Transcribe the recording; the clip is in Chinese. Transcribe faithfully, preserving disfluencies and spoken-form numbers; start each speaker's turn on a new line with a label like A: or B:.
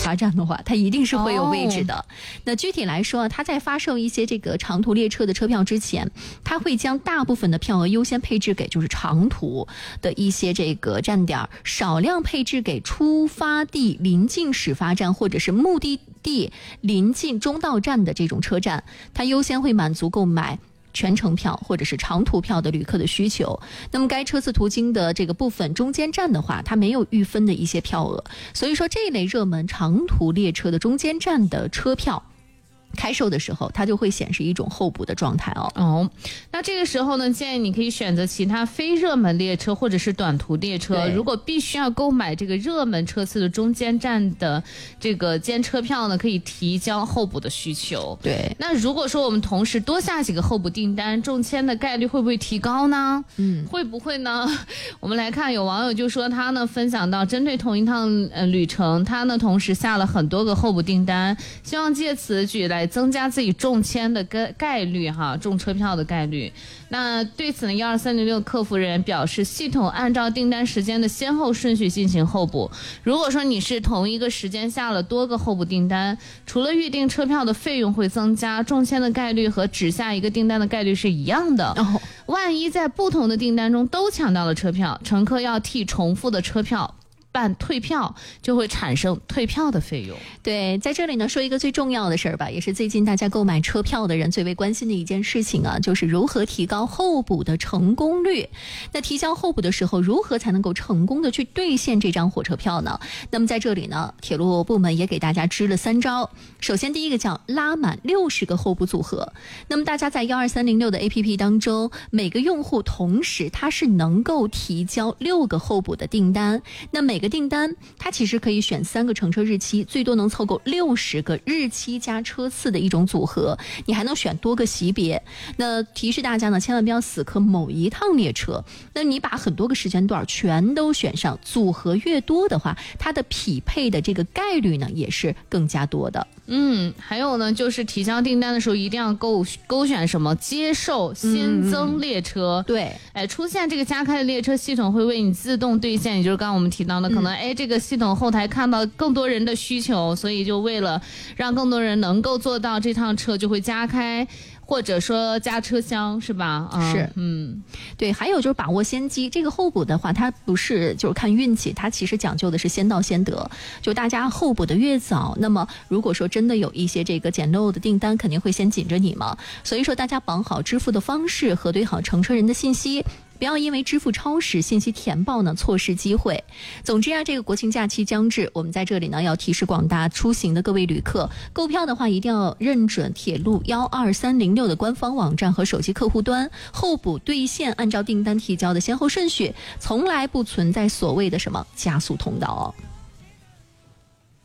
A: 发站的话，它一定是会有位置的。哦、那具体来说，它在发售一些这个长途列车的车票之前，它会将大部分的票额优先配置给就是长途的一些这个站点，少量配置给出发地临近始发站或者是目的地临近终到站的这种车站，它优先会满足购买全程票或者是长途票的旅客的需求。那么该车次途经的这个部分中间站的话，它没有预分的一些票额，所以说这一类热门长途列车的中间站的车票开售的时候，它就会显示一种候补的状态哦。
B: 哦，那这个时候呢，建议你可以选择其他非热门列车或者是短途列车。如果必须要购买这个热门车次的中间站的这个间车票呢，可以提交候补的需求。
A: 对，
B: 那如果说我们同时多下几个候补订单，中签的概率会不会提高呢？嗯，会不会呢？我们来看，有网友就说他呢分享到，针对同一趟呃旅程，他呢同时下了很多个候补订单，希望借此举来增加自己中签的概概率哈，中车票的概率。那对此呢，一二三零六客服人员表示，系统按照订单时间的先后顺序进行候补。如果说你是同一个时间下了多个候补订单，除了预订车票的费用会增加，中签的概率和只下一个订单的概率是一样的。哦，万一在不同的订单中都抢到了车票，乘客要替重复的车票办退票，就会产生退票的费用。
A: 对，在这里呢说一个最重要的事儿吧，也是最近大家购买车票的人最为关心的一件事情啊，就是如何提高候补的成功率。那提交候补的时候，如何才能够成功的去兑现这张火车票呢？那么在这里呢，铁路部门也给大家支了三招。首先第一个叫拉满六十个候补组合。那么大家在一二三零六的 A P P 当中，每个用户同时它是能够提交六个候补的订单，那每个订单它其实可以选三个乘车日期，最多能凑够六十个日期加车次的一种组合，你还能选多个级别。那提示大家呢，千万不要死磕某一趟列车，那你把很多个时间段全都选上，组合越多的话，它的匹配的这个概率呢也是更加多的。
B: 嗯，还有呢，就是提交订单的时候一定要勾勾选什么接受新增列车。
A: 嗯、对，
B: 哎，出现这个加开的列车，系统会为你自动兑现，也就是刚刚我们提到的，可能、嗯、哎这个系统后台看到更多人的需求，所以就为了让更多人能够坐到这趟车，就会加开。或者说加车厢是吧？
A: 嗯、是，嗯，对。还有就是把握先机，这个候补的话，它不是就是看运气，它其实讲究的是先到先得。就大家候补的越早，那么如果说真的有一些这个捡漏的订单，肯定会先紧着你嘛。所以说大家绑好支付的方式，核对好乘车人的信息。不要因为支付超时、信息填报呢错失机会。总之啊，这个国庆假期将至，我们在这里呢要提示广大出行的各位旅客，购票的话一定要认准铁路一二三零六的官方网站和手机客户端，候补兑现按照订单提交的先后顺序，从来不存在所谓的什么加速通道哦。